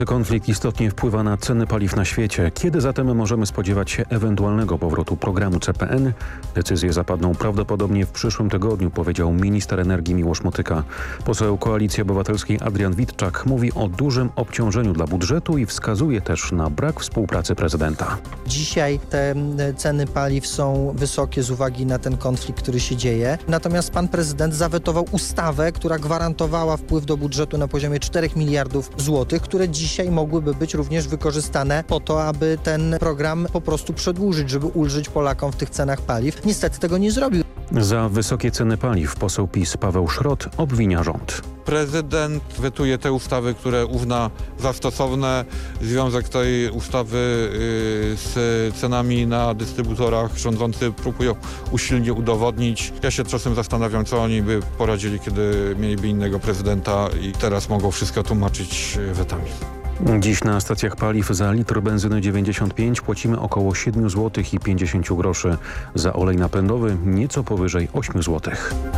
Konflikt istotnie wpływa na ceny paliw na świecie. Kiedy zatem możemy spodziewać się ewentualnego powrotu programu CPN? Decyzje zapadną prawdopodobnie w przyszłym tygodniu, powiedział minister energii Miłosz Motyka. Poseł Koalicji Obywatelskiej Adrian Witczak mówi o dużym obciążeniu dla budżetu i wskazuje też na brak współpracy prezydenta. Dzisiaj te ceny paliw są wysokie z uwagi na ten konflikt, który się dzieje. Natomiast pan prezydent zawetował ustawę, która gwarantowała wpływ do budżetu na poziomie 4 miliardów złotych, które dzisiaj mogłyby być również wykorzystane po to, aby ten program po prostu przedłużyć, żeby ulżyć Polakom w tych cenach paliw. Niestety tego nie zrobił. Za wysokie ceny paliw poseł PiS Paweł Szrot obwinia rząd. Prezydent wetuje te ustawy, które uzna za stosowne. Związek tej ustawy z cenami na dystrybutorach rządzący próbują usilnie udowodnić. Ja się czasem zastanawiam, co oni by poradzili, kiedy mieliby innego prezydenta i teraz mogą wszystko tłumaczyć wetami. Dziś na stacjach paliw za litr benzyny 95 płacimy około 7 zł i 50 groszy. Za olej napędowy nieco powyżej 8 zł.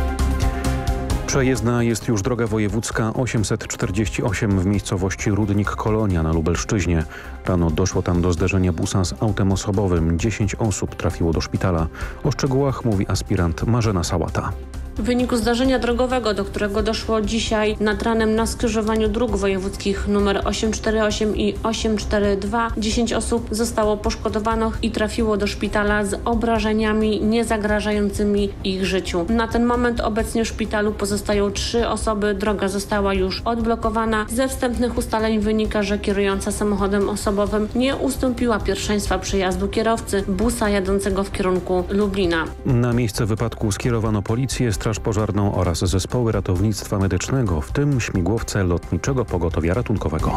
Przejezdna jest już droga wojewódzka 848 w miejscowości Rudnik Kolonia na Lubelszczyźnie. Rano doszło tam do zderzenia busa z autem osobowym. 10 osób trafiło do szpitala. O szczegółach mówi aspirant Marzena Sałata. W wyniku zdarzenia drogowego, do którego doszło dzisiaj nad ranem na skrzyżowaniu dróg wojewódzkich nr 848 i 842, 10 osób zostało poszkodowanych i trafiło do szpitala z obrażeniami niezagrażającymi ich życiu. Na ten moment obecnie w szpitalu pozostają 3 osoby. Droga została już odblokowana. Ze wstępnych ustaleń wynika, że kierująca samochodem osobowym nie ustąpiła pierwszeństwa przejazdu kierowcy busa jadącego w kierunku Lublina. Na miejsce wypadku skierowano policję, Straż Pożarną oraz zespoły ratownictwa medycznego, w tym śmigłowce Lotniczego Pogotowia Ratunkowego.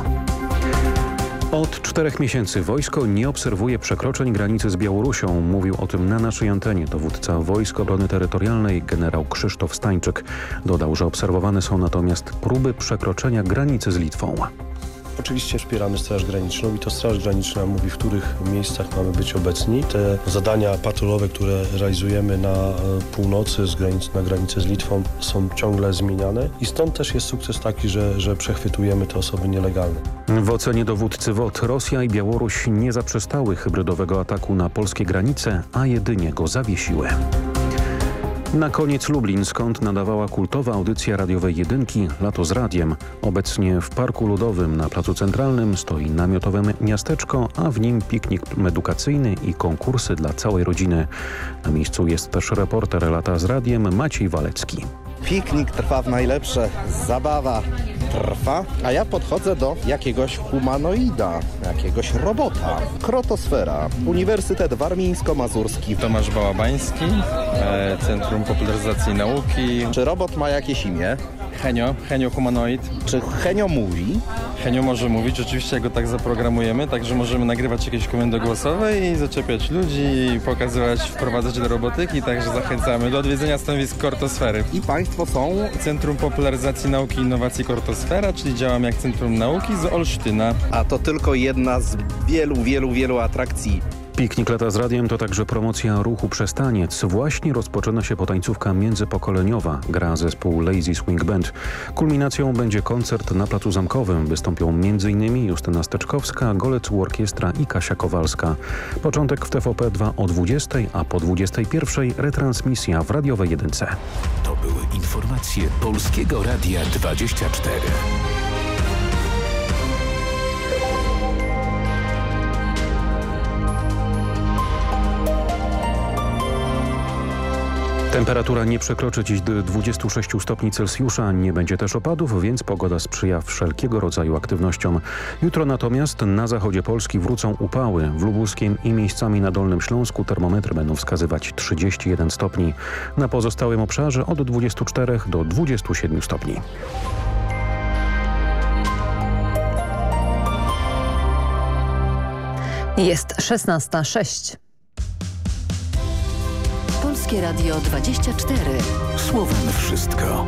Od 4 miesięcy wojsko nie obserwuje przekroczeń granicy z Białorusią. Mówił o tym na naszej antenie dowódca Wojsk Obrony Terytorialnej generał Krzysztof Stańczyk. Dodał, że obserwowane są natomiast próby przekroczenia granicy z Litwą. Oczywiście wspieramy Straż Graniczną i to Straż Graniczna mówi, w których miejscach mamy być obecni. Te zadania patrolowe, które realizujemy na północy na granicy z Litwą są ciągle zmieniane i stąd też jest sukces taki, że przechwytujemy te osoby nielegalne. W ocenie dowódcy WOT Rosja i Białoruś nie zaprzestały hybrydowego ataku na polskie granice, a jedynie go zawiesiły. Na koniec Lublin, skąd nadawała kultowa audycja radiowej Jedynki Lato z radiem. Obecnie w Parku Ludowym na Placu Centralnym stoi namiotowe miasteczko, a w nim piknik edukacyjny i konkursy dla całej rodziny. Na miejscu jest też reporter Lata z radiem Maciej Walecki. Piknik trwa w najlepsze, zabawa trwa, a ja podchodzę do jakiegoś humanoida, jakiegoś robota. Krotosfera, Uniwersytet Warmińsko-Mazurski. Tomasz Bałabański, Centrum Popularyzacji Nauki. Czy robot ma jakieś imię? Henio humanoid. Czy Henio mówi? Henio może mówić, rzeczywiście go tak zaprogramujemy, także możemy nagrywać jakieś komendy głosowe i zaczepiać ludzi, i pokazywać, wprowadzać do robotyki, także zachęcamy do odwiedzenia stanowisk Kortosfery. I państwo są? Centrum Popularyzacji Nauki i Innowacji Kortosfera, czyli działamy jak Centrum Nauki z Olsztyna. A to tylko jedna z wielu atrakcji. Piknik Lata z radiem to także promocja ruchu Przestaniec. Właśnie rozpoczyna się potańcówka międzypokoleniowa. Gra zespół Lazy Swing Band. Kulminacją będzie koncert na Placu Zamkowym. Wystąpią m.in. Justyna Steczkowska, Golec Orkiestra i Kasia Kowalska. Początek w TVP2 o 20, a po 21 retransmisja w radiowej Jedynce. To były informacje Polskiego Radia 24. Temperatura nie przekroczy dziś do 26 stopni Celsjusza, nie będzie też opadów, więc pogoda sprzyja wszelkiego rodzaju aktywnościom. Jutro natomiast na zachodzie Polski wrócą upały. W Lubuskiem i miejscami na Dolnym Śląsku termometry będą wskazywać 31 stopni. Na pozostałym obszarze od 24 do 27 stopni. Jest 16:06. Polskie Radio 24. Słowem wszystko.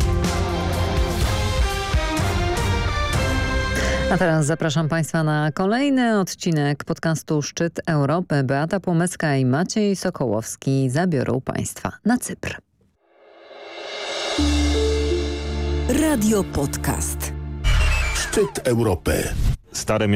A teraz zapraszam Państwa na kolejny odcinek podcastu Szczyt Europy. Beata Płomecka i Maciej Sokołowski zabiorą Państwa na Cypr. Radio Podcast. Szczyt Europy. Stare